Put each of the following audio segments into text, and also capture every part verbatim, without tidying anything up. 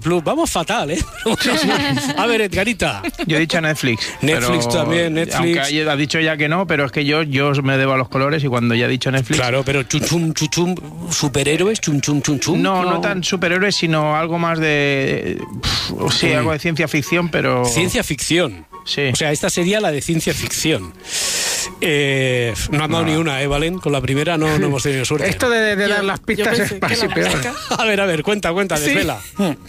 Plus. Vamos fatal, ¿eh? A ver, Edgarita. Yo he dicho Netflix. Netflix pero, también, Netflix. Aunque ha dicho ya que no, pero es que yo, yo me debo a los colores y cuando ya he dicho Netflix... Claro, pero chum chum chum chum, superhéroes, chum chum chum chum. No, no, no tan superhéroes, sino algo más de... Pff, sí, sí, algo de ciencia ficción, pero... Ciencia ficción. Sí. O sea, esta sería la de ciencia ficción. Eh, no han dado no. ni una, ¿eh, Valen? Con la primera no, no hemos tenido suerte. Esto de, de yo, dar las pistas es casi peor. A ver, a ver, cuenta, cuenta, sí. desvela.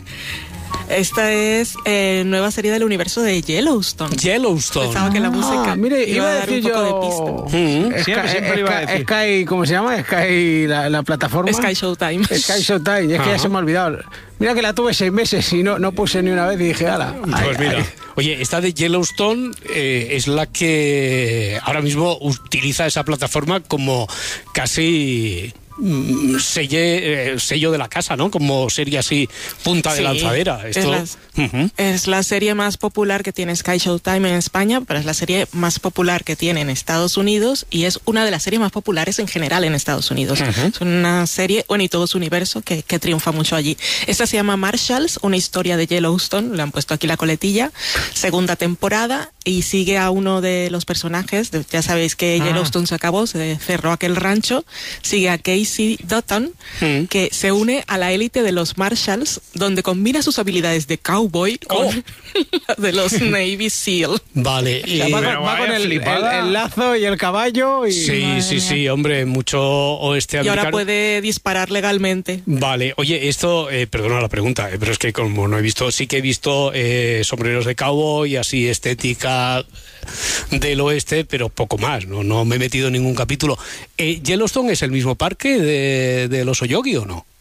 Esta es eh, nueva serie del universo de Yellowstone. Yellowstone. Pensaba que la música ah, mire, iba, iba a decir un poco yo... de Mm-hmm. Sky, siempre, siempre Sky, iba a decir. Sky, ¿cómo se llama? Sky, la, la plataforma. Sky Showtime. Sky Showtime, es que Ajá. ya se me ha olvidado. Mira que la tuve seis meses y no, no puse ni una vez y dije, ala. Pues mira, oye, esta de Yellowstone eh, es la que ahora mismo utiliza esa plataforma como casi... Selle, eh, sello de la casa, ¿no? Como serie así, punta de sí, lanzadera. Esto... es, la, uh-huh. es la serie más popular que tiene Sky Showtime en España, pero es la serie más popular que tiene en Estados Unidos y es una de las series más populares en general en Estados Unidos. Uh-huh. Es una serie, bueno, y todo su universo que, que triunfa mucho allí. Esta se llama Marshalls, una historia de Yellowstone, le han puesto aquí la coletilla, segunda temporada, y sigue a uno de los personajes, de, ya sabéis que ah. Yellowstone se acabó, se cerró aquel rancho, sigue a Casey Dutton, mm. que se une a la élite de los Marshalls, donde combina sus habilidades de cowboy con oh. de los Navy SEAL. Vale. Y... Va, con, va con el, el, el lazo y el caballo. Y... Sí, Madre sí, mía. sí, hombre, mucho oeste y americano. Y ahora puede disparar legalmente. Vale, oye, esto, eh, perdona la pregunta, eh, pero es que como no he visto, sí que he visto eh, sombreros de cowboy, así estética del oeste, pero poco más, no, no me he metido en ningún capítulo. Eh, ¿Yellowstone es el mismo parque de, de los Oyogi o no?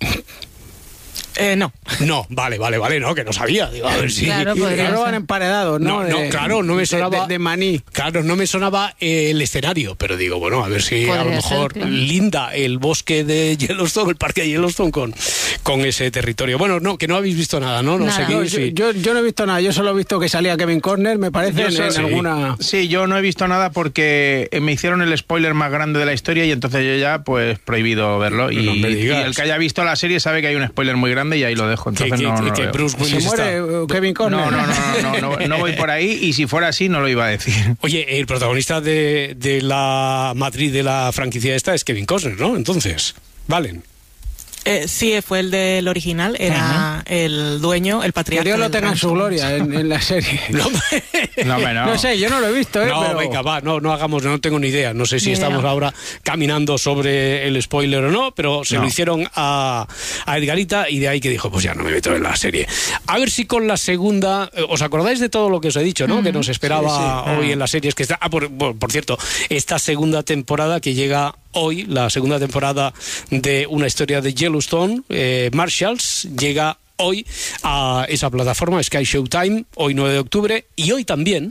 Eh, no. No, vale, vale, vale, no, que no sabía. Digo, a ver si... Claro, y lo van emparedados, ¿no? No, no de, claro, no me sonaba... De, de, de maní. Claro, no me sonaba eh, el escenario, pero digo, bueno, a ver si podría a lo mejor ser, claro. linda el bosque de Yellowstone, el parque de Yellowstone con, con ese territorio. Bueno, no, que no habéis visto nada, ¿no? No, nada. Seguís, no yo, sí. yo, yo no he visto nada, yo solo he visto que salía Kevin Costner, me parece, en, sé, en sí. alguna... Sí, yo no he visto nada porque me hicieron el spoiler más grande de la historia y entonces yo ya, pues, prohibido verlo. Y, no me y el que haya visto la serie sabe que hay un spoiler muy grande y ahí lo dejo. Entonces que, no, que, no que Bruce Willis ¿Se muere está... Kevin Costner? No, no, no, no, no, no, no voy por ahí y si fuera así no lo iba a decir. Oye, el protagonista de, de la matriz de la franquicia esta es Kevin Costner, ¿no? Entonces, Valen. Eh, sí, fue el del original, era uh-huh. el dueño, el patriarca. Que Dios lo tenga en su gloria en, en la serie. No, no, no. no sé, yo no lo he visto, ¿eh? No, pero... venga, va, no, no hagamos, no tengo ni idea. No sé si yeah. estamos ahora caminando sobre el spoiler o no, pero se no. lo hicieron a, a Edgarita y de ahí que dijo, pues ya no me meto en la serie. A ver si con la segunda, ¿os acordáis de todo lo que os he dicho, no? Uh-huh. Que nos esperaba sí, sí. hoy uh-huh. en las series que está. Ah, por, por, por cierto, esta segunda temporada que llega hoy, la segunda temporada de una historia de Yellowstone, eh, Marshalls, llega hoy a esa plataforma, Sky Showtime, hoy nueve de octubre, y hoy también...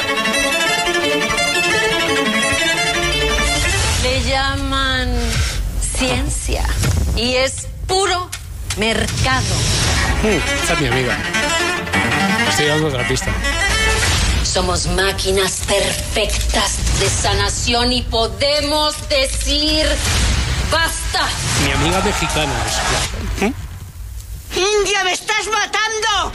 Le llaman ciencia y es puro mercado. Mm, esta es mi amiga. Estoy dando otra pista. Somos máquinas perfectas de sanación y podemos decir ¡basta! Mi amiga mexicana es... ¿Eh? ¡India, me estás matando!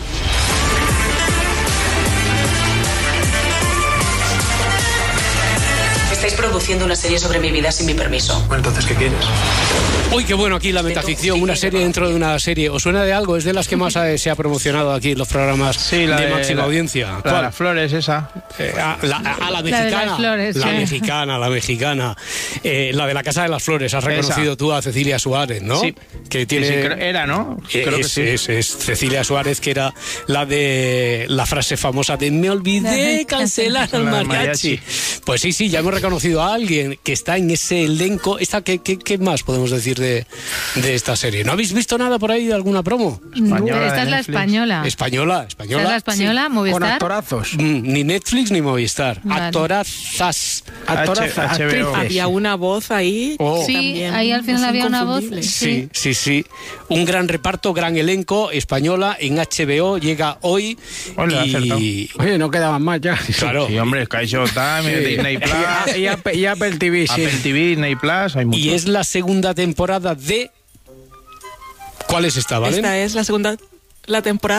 Estáis produciendo una serie sobre mi vida sin mi permiso. Bueno, entonces, ¿qué quieres? Uy, qué bueno aquí la metaficción, una serie dentro de una serie. ¿Os suena de algo? Es de las que más se ha promocionado aquí en los programas sí, la de, de máxima la, audiencia. La de las flores, esa. Eh, a, la, a la mexicana. La de las flores, La sí. mexicana, la mexicana. Eh, la de la Casa de las Flores. Has reconocido esa. Tú a Cecilia Suárez, ¿no? Sí. Que tiene... Sí, sí, era, ¿no? Creo es, que sí. Es, es Cecilia Suárez, que era la de la frase famosa de me olvidé cancelar al mariachi. mariachi. Pues sí, sí, ya hemos reconocido a alguien que está en ese elenco. Esta, ¿qué, qué, qué más podemos decir de, de esta serie? ¿No habéis visto nada por ahí de alguna promo? Española, esta es la española. Española, española. ¿Esta es la española? Sí. ¿Movistar? Con actorazos. Mm, ni Netflix ni Movistar. Vale. Actorazas. Actorazas. H B O. Había una voz ahí. Oh. Sí, ahí al final había una voz. Sí, sí, sí. Un gran reparto, gran elenco, española, en H B O, llega hoy. Hola, y... Oye, no quedaban más ya. Claro. Sí, hombre, Sky Showtime, sí. Disney Plus. Y, y, y Apple T V, sí. Apple T V, Disney Plus, hay mucho. Y es la segunda temporada de... ¿Cuál es esta, Valen? Esta es la segunda la temporada